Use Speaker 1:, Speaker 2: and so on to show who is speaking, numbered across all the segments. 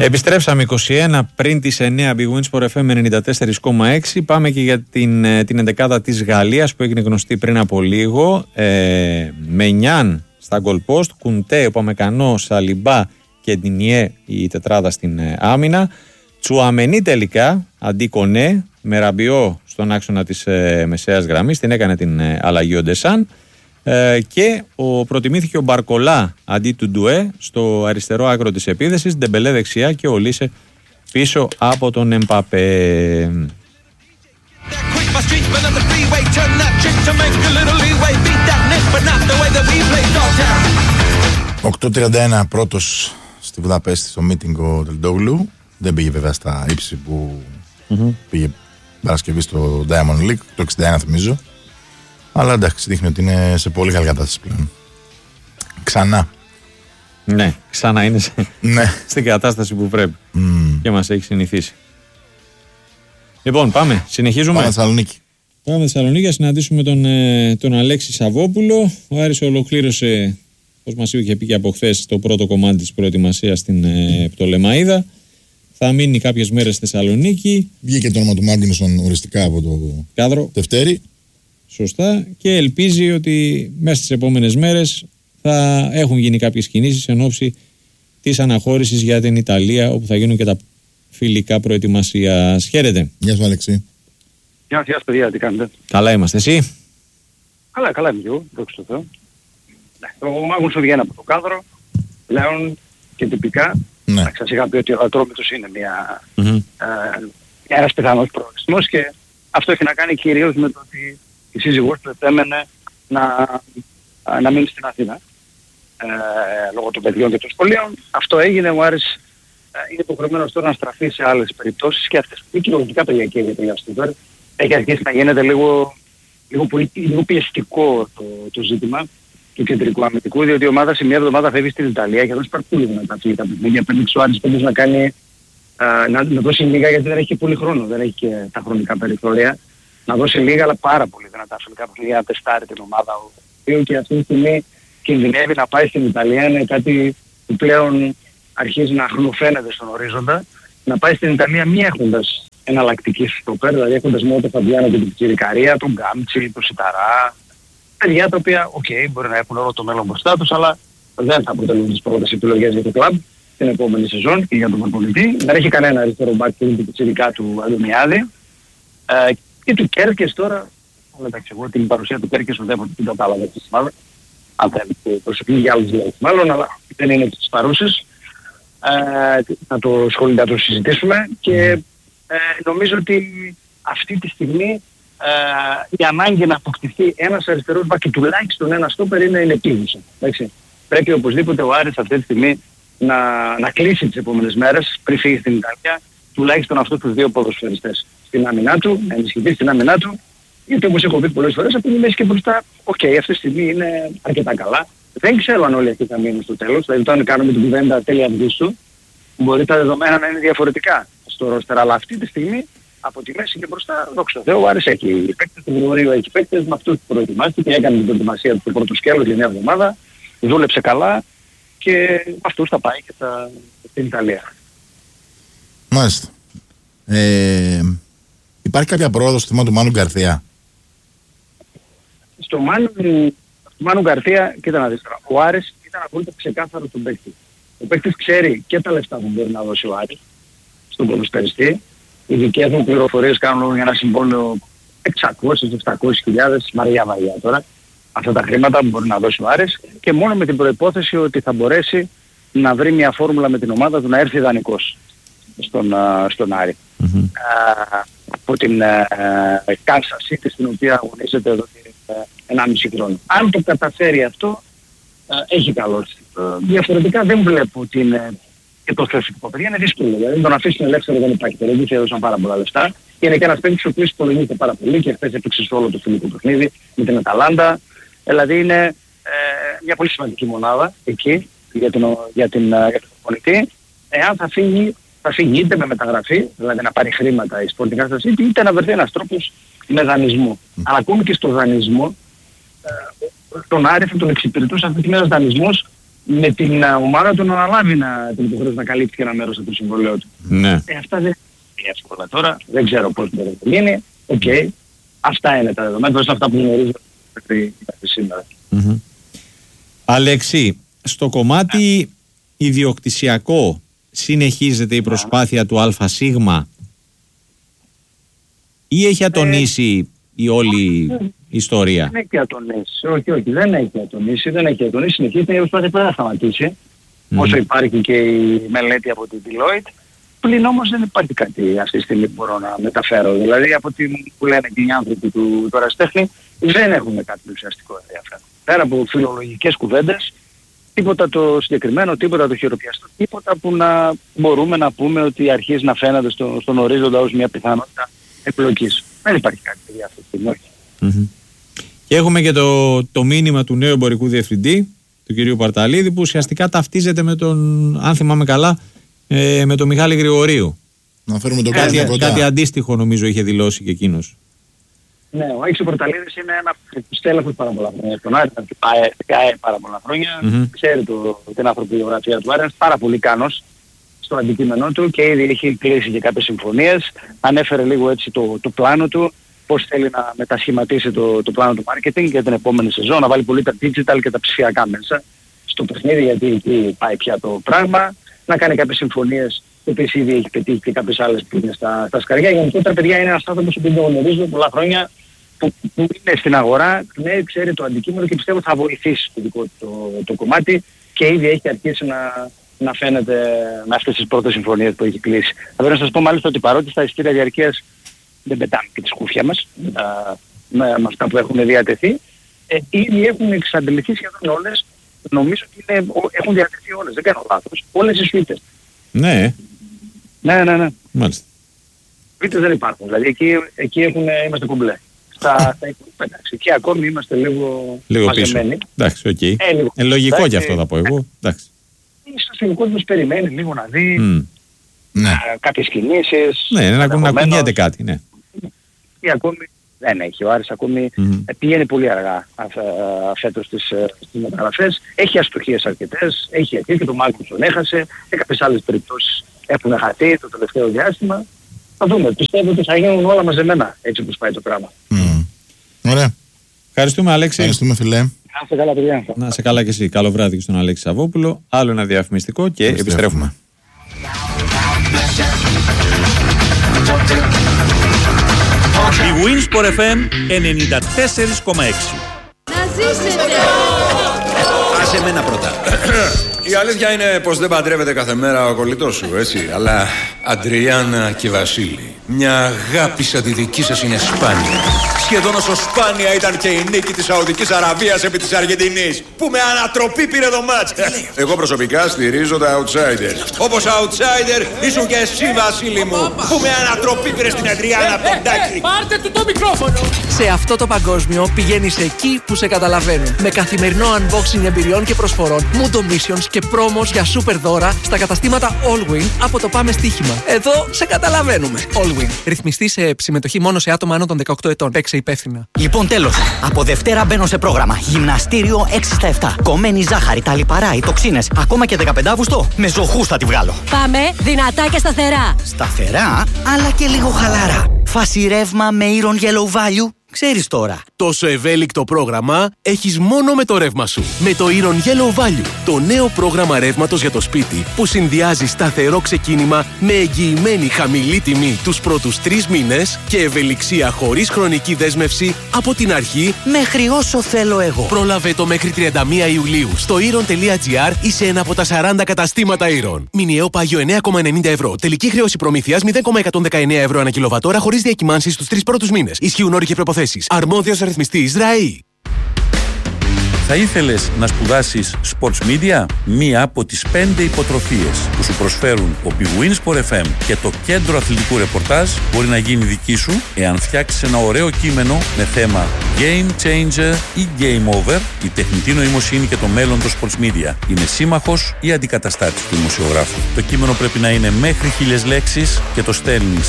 Speaker 1: Επιστρέψαμε 21 πριν τις 9 Big Win Sport FM 94,6. Πάμε και για την εντεκάδα της Γαλλίας που έγινε γνωστή πριν από λίγο. Μενιάν στα goal post, Κουντέ, Παμεκανό, Σαλιμπά και Ντινιέ η τετράδα στην άμυνα. Τσουαμενί τελικά αντί Κονέ, με Ραμπιό στον άξονα της μεσαίας γραμμής, την έκανε την αλλαγή ο Ντεσάν. Και προτιμήθηκε ο Μπαρκολά αντί του Ντουέ στο αριστερό άκρο της επίδεσης, Ντεμπελέ δεξιά και ο Λίσε πίσω από τον Εμπαπέ.
Speaker 2: 8:31 πρώτος στη Βουδαπέστη στο meeting ο Τελντόγλου. Δεν πήγε βέβαια στα ύψη που πήγε Παρασκευή στο Diamond League, το 61 θυμίζω. Αλλά εντάξει, δείχνει ότι είναι σε πολύ καλή κατάσταση πλέον. Ξανά.
Speaker 1: Ναι, ξανά είναι στην κατάσταση που πρέπει. Και μας έχει συνηθίσει. Λοιπόν, πάμε, συνεχίζουμε.
Speaker 2: Πάμε Θεσσαλονίκη.
Speaker 1: Πάμε Θεσσαλονίκη, να συναντήσουμε τον Αλέξη Σαββόπουλο. Ο Άρης ολοκλήρωσε, όπως μας είχε πει και από χθες, το πρώτο κομμάτι της προετοιμασίας στην Πτολεμαΐδα. Θα μείνει κάποιες μέρες στη Θεσσαλονίκη.
Speaker 2: Βγήκε το όνομα του Μάγκινσον οριστικά από το
Speaker 1: κάδρο.
Speaker 2: Δευτέρη.
Speaker 1: Σωστά, και ελπίζει ότι μέσα στις επόμενες μέρες θα έχουν γίνει κάποιες κινήσεις εν ώψη της αναχώρησης για την Ιταλία, όπου θα γίνουν και τα φιλικά προετοιμασίας. Χαίρετε.
Speaker 2: Γεια σου Αλέξη.
Speaker 3: Γεια σας παιδιά, τι κάνετε?
Speaker 1: Καλά είμαστε, εσύ?
Speaker 3: Καλά είμαι και εγώ, δόξα τω Θεώ. Ο Μάγνουσον βγαίνει από το κάδρο, πλέον και τυπικά.
Speaker 2: Ναι.
Speaker 3: Σας είχα πει ότι ο Ατρόμητος είναι ένας πιθανός προορισμός και αυτό έχει να κάνει κυρίως με το ότι η σύζυγός του επέμενε να μείνει στην Αθήνα λόγω των παιδιών και των σχολείων. Αυτό έγινε, ο Άρης είναι υποχρεωμένος τώρα να στραφεί σε άλλες περιπτώσεις και αυτές οι κοινωνικά παιδιά για τον Ιαστούβερ έχει αρχίσει να γίνεται λίγο πιεστικό το ζήτημα του κεντρικού αμυντικού, διότι η ομάδα σε μια εβδομάδα φεύγει στην Ιταλία και εδώ υπάρχει πολύ δυνατά τα παιχνίδια. Πρέπει ο Άρης να κάνει να δώσει λίγα, γιατί δεν έχει και πολύ χρόνο, δεν έχει και τα χρονικά περιθώρια. Να δώσει λίγα αλλά πάρα πολύ δυνατά φιλικά παιχνίδια, να τεστάρει την ομάδα, ο οποίος και αυτή τη στιγμή κινδυνεύει να πάει στην Ιταλία. Είναι κάτι που πλέον αρχίζει να χρονοφαίνεται στον ορίζοντα. Να πάει στην Ιταλία μη έχοντας εναλλακτική στόπερ, δηλαδή έχοντας μόνο το Φαμπιάνο και την Πιτσιρικαρία, τον Γκάμτσι, τον Σιταρά. Παιδιά τα οποία, μπορεί να έχουν όλο το μέλλον μπροστά τους, αλλά δεν θα αποτελούν τις πρώτες επιλογές για το κλαμπ την επόμενη σεζόν και για τον προπονητή. Δεν έχει κανένα αριστερό μπακ και την Πιτσιρικά του Αλουμιάδη. Και του Κέρκες τώρα, εντάξει, εγώ την παρουσία του Κέρκες ουδέποτε την κατάλαβα της μάλλον. Αν θέλει προσωπική για άλλους λόγους μάλλον, αλλά δεν είναι τις παρούσες. Να το συζητήσουμε και νομίζω ότι αυτή τη στιγμή η ανάγκη να αποκτηθεί ένας αριστερός μπακ και τουλάχιστον ένα στόπερ είναι επίγουσα. Πρέπει οπωσδήποτε ο Άρης αυτή τη στιγμή να κλείσει τις επόμενες μέρες πριν φύγει στην Ιταλία τουλάχιστον αυτούς τους δύο ποδοσφαιριστές στην άμυνά του, να ενισχυθεί στην άμυνά του, γιατί όπως έχω πει πολλές φορές από τη μέση και μπροστά, αυτή τη στιγμή είναι αρκετά καλά. Δεν ξέρω αν όλοι αυτοί θα μείνουν στο τέλος, δηλαδή όταν κάνουμε την κουβέντα τέλη Αυγούστου, μπορεί τα δεδομένα να είναι διαφορετικά στο ρόστερ, αλλά αυτή τη στιγμή από τη μέση και μπροστά, δόξα τω Θεώ, ο Άρης έχει παίκτες, του Γρηγορίου έχει παίκτες, με αυτούς που προετοιμάστηκε, έκανε την προετοιμασία του στο πρώτο σκέλος για μια εβδομάδα, δούλεψε καλά και με αυτούς θα πάει και στην Ιταλία.
Speaker 2: Μάλιστα. Υπάρχει κάποια πρόοδος στο θέμα του Μάνου Γκαρθία?
Speaker 3: Στο Μάνου Γκαρθία, κοίτα να δεις τώρα, ο Άρης ήταν απόλυτα ξεκάθαρο στον παίκτη. Ο παίκτης ξέρει και τα λεφτά που μπορεί να δώσει ο Άρης στον ποδοσφαιριστή. Οι δικές μου πληροφορίες κάνουν για ένα συμβόλαιο 600-700 χιλιάδες, βαριά τώρα, αυτά τα χρήματα που μπορεί να δώσει ο Άρης, και μόνο με την προϋπόθεση ότι θα μπορέσει να βρει μια φόρμουλα με την ομάδα του να έρθει ιδανικός στον Άρη. Από την Kansas City, στην οποία αγωνίζεται εδώ και 1,5 χρόνο. Αν το καταφέρει αυτό, έχει καλώς. Διαφορετικά δεν βλέπω ότι είναι και το θεσμικό παιδιά, είναι δύσκολο. Δηλαδή τον αφήσουν ελεύθερο δεν υπάρχει. Δηλαδή έδωσαν πάρα πολλά λεφτά. Και είναι και ένας παίκτης ο οποίος υπολογίζεται πάρα πολύ και χθες έπαιξε σε όλο το φιλικό παιχνίδι με την Αταλάντα. Δηλαδή είναι μια πολύ σημαντική μονάδα εκεί για τον προπονητή. Εάν θα φύγει είτε με μεταγραφή, δηλαδή να πάρει χρήματα η Sporting Kansas City, είτε να βρεθεί ένας τρόπος με δανεισμό. Αλλά ακόμη και στο δανεισμό, τον Άρη θα τον εξυπηρετούσε αυτή τη στιγμή ένας δανεισμός με την ομάδα του να αναλάβει την υποχρέωση να καλύψει και ένα μέρος από το συμβολέο του.
Speaker 1: Ναι.
Speaker 3: Αυτά δεν είναι εύκολα τώρα. Δεν ξέρω πώς μπορεί να γίνει. Οκ. Αυτά είναι τα δεδομένα. Αυτά που γνωρίζω σήμερα.
Speaker 1: Αλέξη, στο κομμάτι ιδιοκτησιακό συνεχίζεται η προσπάθεια του ΑΣ ή έχει ατονίσει η όλη ιστορία?
Speaker 3: Δεν έχει ατονίσει. Όχι, δεν έχει ατονίσει. Συνεχίζεται η προσπάθεια που δεν θα σταματήσει. Όσο υπάρχει και η μελέτη από την Deloitte. Πλην όμως δεν υπάρχει κάτι αυτή τη στιγμή που μπορώ να μεταφέρω. Δηλαδή από ό,τι που λένε και οι άνθρωποι του ερασιτέχνη δεν έχουμε κάτι ουσιαστικό ενδιαφέρον. Πέρα από φιλολογικές κουβέντες, τίποτα το συγκεκριμένο, τίποτα το χειροπιαστό, τίποτα που να μπορούμε να πούμε ότι αρχίζει να φαίνεται στον ορίζοντα ως μια πιθανότητα επιλογής. Δεν υπάρχει κάτι για αυτή τη στιγμή.
Speaker 1: Και έχουμε και το μήνυμα του νέου εμπορικού διευθυντή, του κυρίου Παρταλίδη, που ουσιαστικά ταυτίζεται με τον, αν θυμάμαι καλά, με τον Μιχάλη Γρηγορίου.
Speaker 2: Να φέρουμε τον
Speaker 1: κάτι αντίστοιχο νομίζω είχε δηλώσει και εκείνος.
Speaker 3: Ναι, ο Άκης ο Πορταλίδης είναι ένα στέλεχος πάρα πολλά χρόνια. Στον Άρη ήταν και πάρα πολλά χρόνια. Ξέρει την ανθρωπογραφία του Άρη, πάρα πολύ ικανός στο αντικείμενό του και ήδη έχει κλείσει και κάποιες συμφωνίες. Ανέφερε λίγο έτσι το πλάνο του, πώς θέλει να μετασχηματίσει το πλάνο του marketing για την επόμενη σεζόν, να βάλει πολύ τα digital και τα ψηφιακά μέσα στο παιχνίδι, γιατί εκεί πάει πια το πράγμα. Να κάνει κάποιες συμφωνίες, οι οποίες ήδη έχει πετύχει και κάποιες άλλες που είναι στα σκαριά. Γενικότερα, παιδιά, είναι ένας άνθρωπος που τον γνωρίζω πολλά χρόνια, που είναι στην αγορά, ναι, ξέρει το αντικείμενο και πιστεύω θα βοηθήσει το δικό το κομμάτι και ήδη έχει αρχίσει να φαίνεται με αυτές τις πρώτες συμφωνίες που έχει κλείσει. Θα πρέπει να σας πω μάλιστα ότι παρότι στα εισιτήρια διαρκείας δεν πετάμε και τη σκούφια μας με αυτά που έχουν διατεθεί, ήδη έχουν εξαντληθεί σχεδόν όλες. Νομίζω ότι έχουν διατεθεί όλες, δεν κάνω λάθος. Όλες οι σουίτες.
Speaker 1: Ναι.
Speaker 3: Ναι.
Speaker 1: Μάλιστα.
Speaker 3: Σουίτες δεν υπάρχουν, δηλαδή εκεί είμαστε κουμπλέ. Στα υπόλοιπα, εντάξει, εκεί ακόμη είμαστε λίγο μαζεμένοι.
Speaker 1: Εντάξει, οκ. Λογικό κι αυτό θα πω εγώ. Εντάξει.
Speaker 3: Ίσως ο κόσμος περιμένει λίγο να δει κάποιες κινήσεις.
Speaker 1: Ναι, να κουνιέται κάτι, ναι.
Speaker 3: Ή ακόμη δεν έχει. Ο Άρης ακόμη πηγαίνει πολύ αργά φέτος στις μεταγραφές. Έχει αστοχίες αρκετές. Έχει εκεί και τον Μάρκο τον έχασε. Και κάποιες άλλες περιπτώσεις έχουν χαθεί το τελευταίο διάστημα. Θα δούμε. Πιστεύω ότι θα γίνουν όλα μαζεμένα έτσι όπως πάει το πράγμα.
Speaker 2: Ωραία.
Speaker 1: Ευχαριστούμε, Αλέξη.
Speaker 2: Ευχαριστούμε, φιλέ.
Speaker 3: Να σε καλά, παιδιά.
Speaker 1: Να σε καλά και εσύ. Καλό βράδυ και στον Αλέξη Σαββόπουλο. Άλλο ένα διαφημιστικό και επιστρέφουμε.
Speaker 4: Η Winsport FM 94,6.
Speaker 5: Να ζήσετε!
Speaker 6: Άσε εμένα πρώτα. Η αλήθεια είναι πως δεν παντρεύεται κάθε μέρα ο κολλητός σου, έτσι. Αλλά Αντριάννα και Βασίλη, μια αγάπη σαν τη δική σας είναι σπάνια. Σχεδόν όσο σπάνια ήταν και η νίκη της Σαουδικής Αραβίας επί της Αργεντινής, που με ανατροπή πήρε το μάτς. Εγώ προσωπικά στηρίζω τα outsiders. Όπως outsider ήσουν και εσύ, Βασίλη μου, που με ανατροπή πήρε στην Αντριάννα Ποντάκη.
Speaker 5: Πάρτε του το μικρόφωνο!
Speaker 7: Σε αυτό το παγκόσμιο πηγαίνεις εκεί που σε καταλαβαίνουν. Με καθημερινό unboxing εμπειριών και προσφορών, Mundo Missions και πρόμος για super δώρα στα καταστήματα Allwin από το Πάμε Στοίχημα. Εδώ σε καταλαβαίνουμε. Allwin. Ρυθμιστή σε συμμετοχή μόνο σε άτομα άνω των 18 ετών. Παίξε υπεύθυνα.
Speaker 8: Λοιπόν, τέλος. Από Δευτέρα μπαίνω σε πρόγραμμα. Γυμναστήριο 6 στα 7. Κομμένη ζάχαρη, τα λιπαρά, οι τοξίνες. Ακόμα και 15 Αύγουστο. Με ζωχούς θα τη βγάλω.
Speaker 5: Πάμε δυνατά και σταθερά.
Speaker 8: Σταθερά, αλλά και λίγο χαλάρα. Φάση ρεύμα με Iron Yellow Value. Ξέρεις τώρα.
Speaker 9: Τόσο ευέλικτο πρόγραμμα έχεις μόνο με το ρεύμα σου. Με το Iron Yellow Value, το νέο πρόγραμμα ρεύματος για το σπίτι που συνδυάζει σταθερό ξεκίνημα με εγγυημένη χαμηλή τιμή τους πρώτους 3 μήνες και ευελιξία χωρίς χρονική δέσμευση από την αρχή
Speaker 8: μέχρι όσο θέλω εγώ.
Speaker 9: Πρόλαβε το μέχρι 31 Ιουλίου στο iron.gr ή σε ένα από τα 40 καταστήματα Iron. Μηνιαίο πάγιο 9,90 ευρώ. Τελική χρέωση προμήθειας 0,119 ευρώ ανά κιλοβατόρα χωρίς διακυμάνσεις στους 3 πρώτους μήνες. Ισχύουν όροι και προποθέσεις. Αρμόδιος ρυθμιστής ΡΑΗ.
Speaker 4: Θα ήθελες να σπουδάσεις Sports Media? Μία από τις 5 υποτροφίες που σου προσφέρουν ο Winsport FM και το Κέντρο Αθλητικού Ρεπορτάζ μπορεί να γίνει δική σου εάν φτιάξεις ένα ωραίο κείμενο με θέμα Game Changer ή Game Over. Η τεχνητή νοημοσύνη και το μέλλον των Sports Media είναι σύμμαχος ή αντικαταστάτης του δημοσιογράφου. Το κείμενο πρέπει να είναι μέχρι 1000 λέξεις και το στέλνεις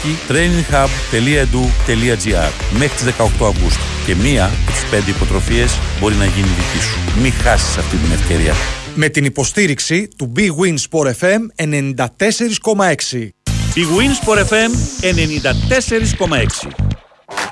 Speaker 4: info@traininghub.edu.gr μέχρι τις 18 Αυγούστου. Και μία από τις 5 υποτροφίες μπορεί να γίνει δική σου. Μην χάσεις αυτή την ευκαιρία.
Speaker 10: Με την υποστήριξη του Big Win Sport FM 94,6.
Speaker 4: Big Win Sport FM 94,6.